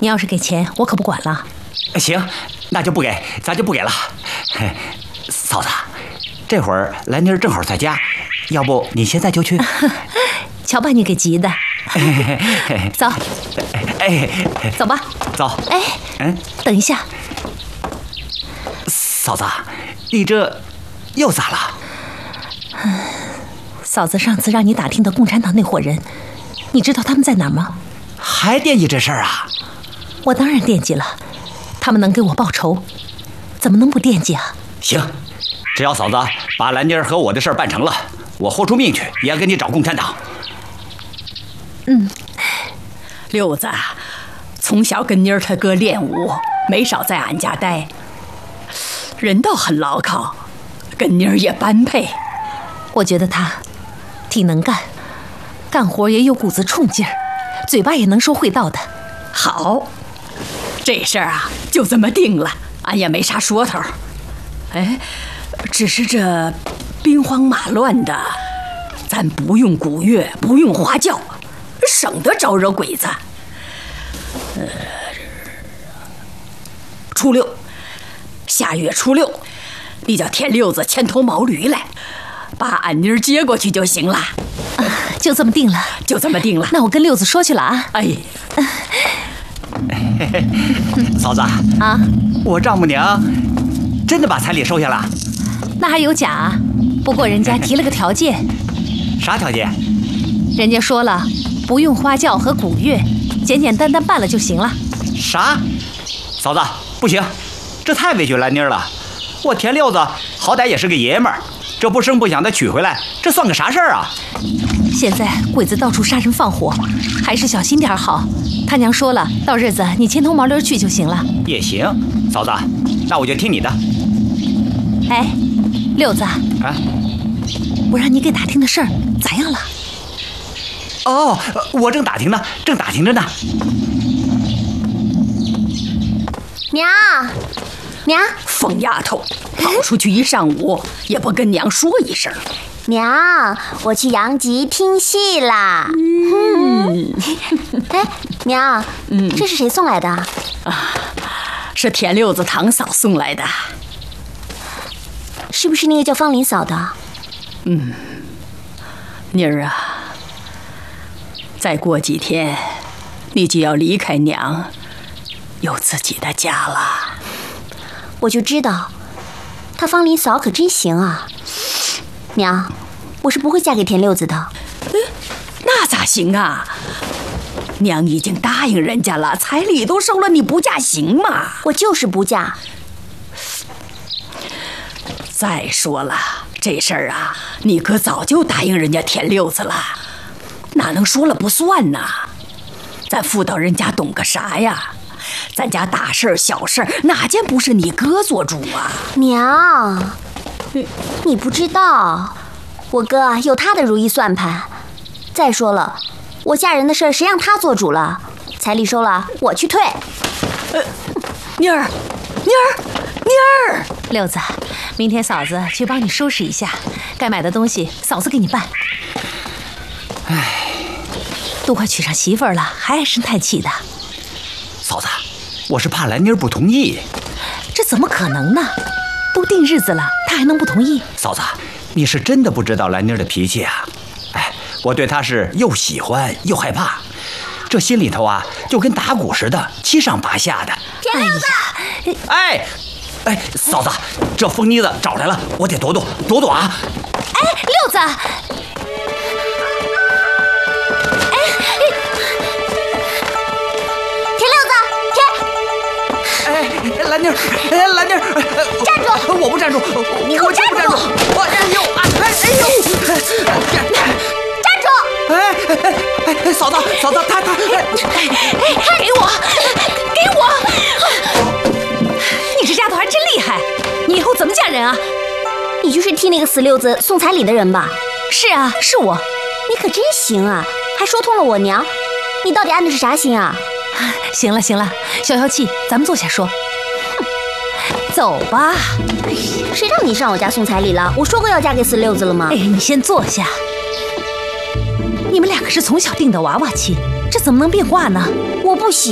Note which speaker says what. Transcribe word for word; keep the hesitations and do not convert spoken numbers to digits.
Speaker 1: 你要是给钱，我可不管了。
Speaker 2: 行，那就不给，咱就不给了。嫂子，这会儿兰妮儿正好在家，要不你现在就去？
Speaker 1: 瞧把你给急的。走。
Speaker 2: 哎，
Speaker 1: 走吧。
Speaker 2: 走。
Speaker 1: 哎，
Speaker 2: 嗯，
Speaker 1: 等一下。
Speaker 2: 嫂子，你这又咋了？
Speaker 1: 嫂子上次让你打听的共产党那伙人，你知道他们在哪儿吗？
Speaker 2: 还惦记这事儿啊？
Speaker 1: 我当然惦记了，他们能给我报仇，怎么能不惦记啊？
Speaker 2: 行，只要嫂子把兰妮儿和我的事儿办成了，我豁出命去也要给你找共产党。
Speaker 1: 嗯，
Speaker 3: 六子从小跟妮儿他哥练武，没少在俺家待，人倒很牢靠，跟妮儿也般配。
Speaker 1: 我觉得他挺能干，干活也有股子冲劲儿，嘴巴也能说会道的。
Speaker 3: 好，这事儿啊就这么定了，俺也没啥说头。哎，只是这兵荒马乱的，咱不用鼓乐，不用花轿，省得招惹鬼子。呃，初六，下月初六，你叫田六子牵头毛驴来，把俺妮儿接过去就行了。
Speaker 1: 啊，就这么定了，
Speaker 3: 就这么定了。
Speaker 1: 那我跟六子说去了啊。
Speaker 3: 哎，
Speaker 2: 嫂子
Speaker 1: 啊，
Speaker 2: 我丈母娘真的把彩礼收下了？
Speaker 1: 那还有假啊？不过人家提了个条件。
Speaker 2: 啥条件？
Speaker 1: 人家说了，不用花轿和鼓乐，简简单单办了就行了。
Speaker 2: 啥？嫂子，不行，这太委屈兰妮儿了。我田六子好歹也是个爷们儿，这不声不响的娶回来，这算个啥事儿啊？
Speaker 1: 现在鬼子到处杀人放火，还是小心点好。他娘说了，到日子你牵头毛驴去就行了。
Speaker 2: 也行，嫂子，那我就听你的。
Speaker 1: 哎，六子啊，我让你给打听的事儿咋样了？
Speaker 2: 哦，我正打听呢，正打听着呢。
Speaker 4: 娘，娘，
Speaker 3: 疯丫头，跑出去一上午也不跟娘说一声。
Speaker 4: 娘，我去阳极听戏啦。
Speaker 3: 嗯，
Speaker 4: 哎，娘，嗯，这是谁送来的？
Speaker 3: 啊，是田六子堂嫂送来的。
Speaker 4: 是不是那个叫方林嫂的？
Speaker 3: 嗯，妮儿啊，再过几天你就要离开娘，有自己的家了。
Speaker 4: 我就知道，她方林嫂可真行啊。娘，我是不会嫁给田六子的。
Speaker 3: 那咋行啊？娘已经答应人家了，彩礼都收了，你不嫁行吗？
Speaker 4: 我就是不嫁。
Speaker 3: 再说了，这事儿啊，你哥早就答应人家田六子了，哪能说了不算呢？咱妇道人家懂个啥呀？咱家大事儿小事儿哪件不是你哥做主啊？
Speaker 4: 娘，你不知道，我哥有他的如意算盘。再说了，我嫁人的事儿谁让他做主了？彩礼收了，我去退。
Speaker 3: 呃，妮儿，妮儿，妮儿，
Speaker 1: 六子，明天嫂子去帮你收拾一下，该买的东西嫂子给你办。
Speaker 2: 唉，
Speaker 1: 都快娶上媳妇儿了，还唉声叹气的。
Speaker 2: 嫂子，我是怕兰妮儿不同意。
Speaker 1: 这怎么可能呢？都定日子了，她还能不同意？
Speaker 2: 嫂子，你是真的不知道兰妮儿的脾气啊！哎，我对她是又喜欢又害怕，这心里头啊就跟打鼓似的，七上八下的。
Speaker 4: 田六子，
Speaker 2: 哎哎，嫂子，这疯妮子找来了，我得躲躲躲躲啊！
Speaker 1: 哎，六子，哎，
Speaker 4: 田六子，田，
Speaker 2: 哎，兰妮儿，哎，兰妮儿，
Speaker 4: 站住！
Speaker 2: 我不站住，
Speaker 4: 你给我站住！
Speaker 2: 我哎呦啊，哎哎呦，
Speaker 4: 站住！
Speaker 2: 哎哎哎哎，嫂子，嫂子，他他，
Speaker 1: 哎，给我，给我！你这丫头还真厉害，你以后怎么嫁人啊？
Speaker 4: 你就是替那个死六子送彩礼的人吧？
Speaker 1: 是啊，是我。
Speaker 4: 你可真行啊，还说通了我娘。你到底安的是啥心啊？
Speaker 1: 行了行了，消消气，咱们坐下说。走吧。
Speaker 4: 谁让你上我家送彩礼了？我说过要嫁给死六子了吗？
Speaker 1: 哎，你先坐下。你们两个是从小定的娃娃亲，这怎么能变卦呢？
Speaker 4: 我不喜